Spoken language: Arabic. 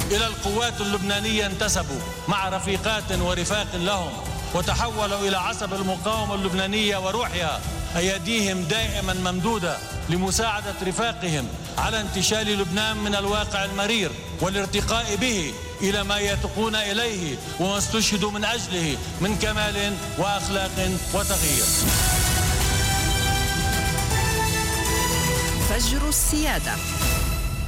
إلى القوات اللبنانية انتسبوا مع رفيقات ورفاق لهم وتحولوا إلى عصب المقاومة اللبنانية وروحها. أيديهم دائما ممدودة لمساعدة رفاقهم على انتشال لبنان من الواقع المرير والارتقاء به إلى ما يتقون إليه وما استشهدوا من أجله من كمال وأخلاق وتغيير. فجر السيادة.